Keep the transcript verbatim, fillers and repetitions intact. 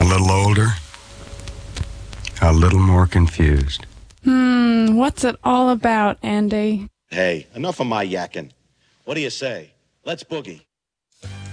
little older, a little more confused. Hmm, what's it all about, Andy? Hey, enough of my yakking. What do you say? Let's boogie.